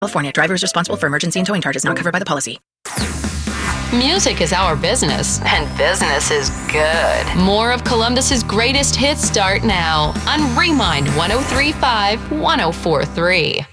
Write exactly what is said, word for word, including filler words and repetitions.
California. Driver is responsible for emergency and towing charges not covered by the policy. Music is our business, and business is good. More of Columbus's greatest hits start now on Remind one oh three point five, one oh four point three.